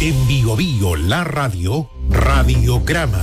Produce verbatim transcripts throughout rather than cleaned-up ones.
En Bio Bio, la radio, Radiograma.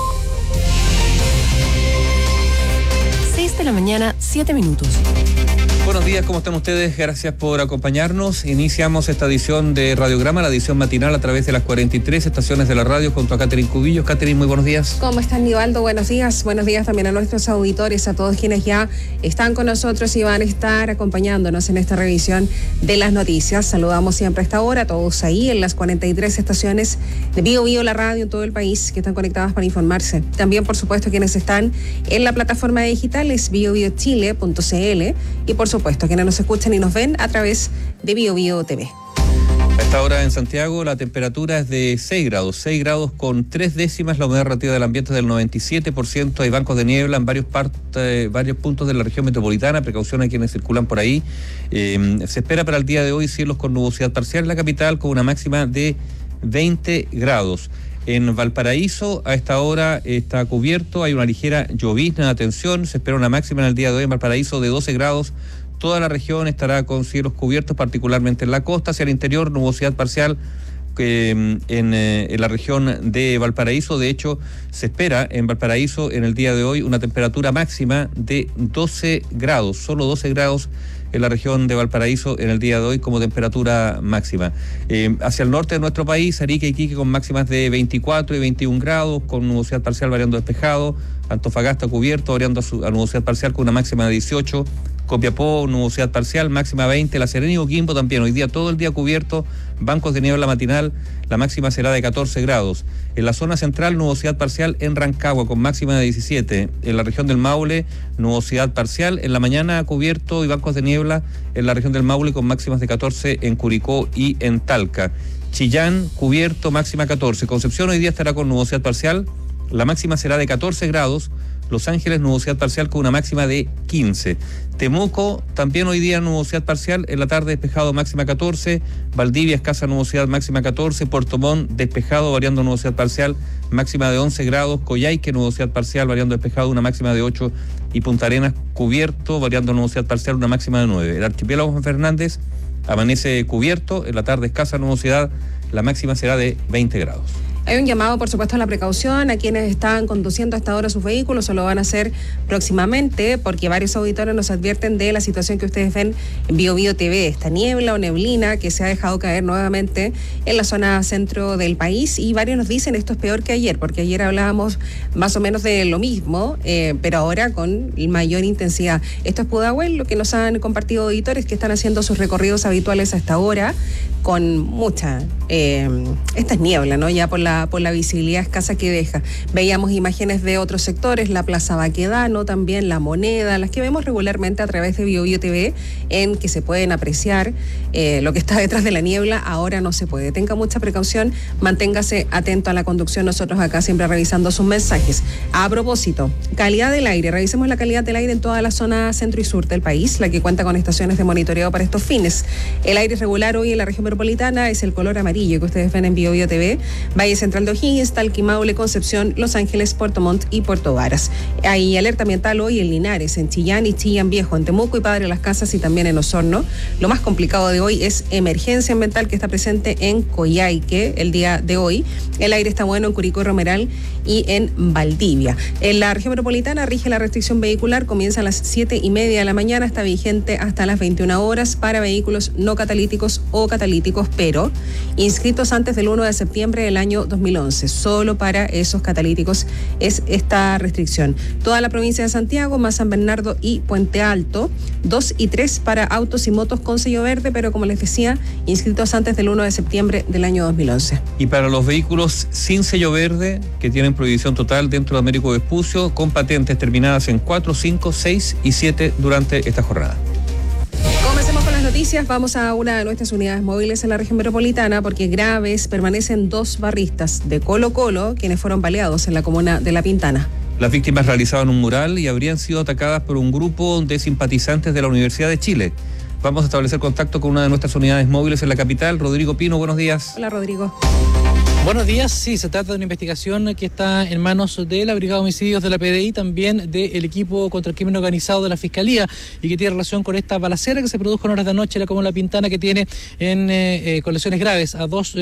seis de la mañana, siete minutos. Buenos días, ¿cómo están ustedes? Gracias por acompañarnos. Iniciamos esta edición de Radiograma, la edición matinal a través de las cuarenta y tres estaciones de la radio junto a Catherine Cubillos. Catherine, muy buenos días. ¿Cómo están, Nivaldo? Buenos días. Buenos días también a nuestros auditores, a todos quienes ya están con nosotros y van a estar acompañándonos en esta revisión de las noticias. Saludamos siempre a esta hora a todos ahí en las cuarenta y tres estaciones de Bio Bio, la radio en todo el país, que están conectadas para informarse. También, por supuesto, quienes están en la plataforma digital es bio bio chile punto c l y, por supuesto, supuesto, quienes nos escuchan y nos ven a través de Bio Bio T V. A esta hora en Santiago la temperatura es de seis grados, seis grados con tres décimas, la humedad relativa del ambiente es del noventa y siete por ciento, hay bancos de niebla en varios, parte, varios puntos de la región metropolitana, precaución a quienes circulan por ahí. Eh, se espera para el día de hoy cielos con nubosidad parcial en la capital con una máxima de veinte grados. En Valparaíso, a esta hora está cubierto, hay una ligera llovizna, atención, se espera una máxima en el día de hoy en Valparaíso de doce grados. Toda la región estará con cielos cubiertos, particularmente en la costa, hacia el interior, nubosidad parcial eh, en, eh, en la región de Valparaíso. De hecho, se espera en Valparaíso en el día de hoy una temperatura máxima de doce grados, solo doce grados en la región de Valparaíso en el día de hoy como temperatura máxima. Eh, hacia el norte de nuestro país, Arica y Iquique con máximas de veinticuatro y veintiún grados, con nubosidad parcial variando despejado, Antofagasta cubierto, variando a, su, a nubosidad parcial con una máxima de dieciocho, Copiapó, nubosidad parcial, máxima veinte, La Serena y Coquimbo también, hoy día todo el día cubierto, bancos de niebla matinal, la máxima será de catorce grados. En la zona central, nubosidad parcial en Rancagua con máxima de diecisiete, en la región del Maule, nubosidad parcial, en la mañana cubierto y bancos de niebla en la región del Maule con máximas de catorce en Curicó y en Talca. Chillán, cubierto, máxima catorce. Concepción hoy día estará con nubosidad parcial, la máxima será de catorce grados. Los Ángeles, nubosidad parcial con una máxima de quince. Temuco, también hoy día nubosidad parcial, en la tarde despejado, máxima catorce. Valdivia, escasa nubosidad, máxima catorce. Puerto Montt, despejado, variando nubosidad parcial, máxima de once grados. Coyhaique, nubosidad parcial, variando despejado, una máxima de ocho. Y Punta Arenas, cubierto, variando nubosidad parcial, una máxima de nueve. El archipiélago Juan Fernández amanece cubierto, en la tarde escasa nubosidad, la máxima será de veinte grados. Hay un llamado, por supuesto, a la precaución a quienes están conduciendo hasta ahora sus vehículos, o lo van a hacer próximamente, porque varios auditores nos advierten de la situación que ustedes ven en Bio Bio T V, esta niebla o neblina que se ha dejado caer nuevamente en la zona centro del país, y varios nos dicen esto es peor que ayer, porque ayer hablábamos más o menos de lo mismo, eh, pero ahora con mayor intensidad. Esto es Pudahuel, lo que nos han compartido auditores que están haciendo sus recorridos habituales hasta ahora, con mucha, eh, esta es niebla, ¿no? Ya por la por la visibilidad escasa que deja. Veíamos imágenes de otros sectores, la Plaza Baquedano, también La Moneda, las que vemos regularmente a través de Bio Bio T V, en que se pueden apreciar eh, lo que está detrás de la niebla. Ahora no se puede. Tenga mucha precaución, manténgase atento a la conducción. Nosotros acá siempre revisando sus mensajes. A propósito, calidad del aire. Revisemos la calidad del aire en toda la zona centro y sur del país, la que cuenta con estaciones de monitoreo para estos fines. El aire irregular hoy en la región metropolitana es el color amarillo que ustedes ven en Bio Bio T V. Valle Central de O'Higgins, Talca, Maule, Concepción, Los Ángeles, Puerto Montt y Puerto Varas. Hay alerta ambiental hoy en Linares, en Chillán y Chillán Viejo, en Temuco y Padre Las Casas y también en Osorno. Lo más complicado de hoy es emergencia ambiental que está presente en Coyhaique el día de hoy. El aire está bueno en Curicó y Romeral y en Valdivia. En la región metropolitana rige la restricción vehicular, comienza a las siete y media de la mañana, está vigente hasta las veintiuna horas para vehículos no catalíticos o catalíticos, pero inscritos antes del primero de septiembre del año dos mil once. Solo para esos catalíticos es esta restricción. Toda la provincia de Santiago, más San Bernardo y Puente Alto, dos y tres para autos y motos con sello verde, pero como les decía, inscritos antes del primero de septiembre del año dos mil once. Y para los vehículos sin sello verde, que tienen prohibición total dentro de Américo Vespucio, con patentes terminadas en cuatro, cinco, seis y siete durante esta jornada. Comencemos con las noticias. Vamos a una de nuestras unidades móviles en la región metropolitana, porque graves permanecen dos barristas de Colo Colo, quienes fueron baleados en la comuna de La Pintana. Las víctimas realizaban un mural y habrían sido atacadas por un grupo de simpatizantes de la Universidad de Chile. Vamos a establecer contacto con una de nuestras unidades móviles en la capital. Rodrigo Pino, buenos días. Hola, Rodrigo. Buenos días, sí, se trata de una investigación que está en manos de la Brigada de Homicidios de la P D I, también del equipo contra el crimen organizado de la Fiscalía, y que tiene relación con esta balacera que se produjo en horas de la noche en la comuna de La Pintana, que tiene en, eh, con lesiones graves a dos